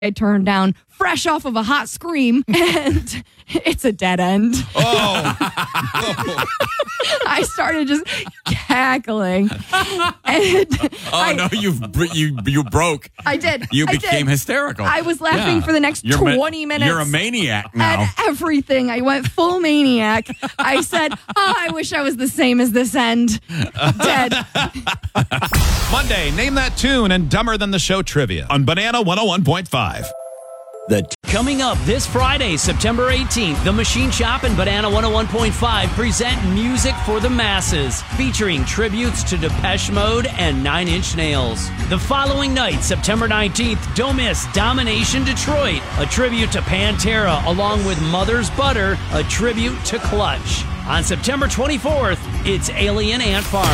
I turned down fresh off of a hot scream, and it's a dead end. Oh. I started just cackling. And you broke. I did. You I became did. hysterical. I was laughing for the next 20 minutes. You're a maniac now. At everything. I went full maniac. I said, I wish I was the same as this end. Dead. Monday, name that tune and Dumber Than the Show trivia on Banana 101.5. Coming up this Friday, September 18th, the Machine Shop and Banana 101.5 present Music for the Masses, featuring tributes to Depeche Mode and Nine Inch Nails. The following night, September 19th, don't miss Domination Detroit, a tribute to Pantera, along with Mother's Butter, a tribute to Clutch. On September 24th, it's Alien Ant Farm.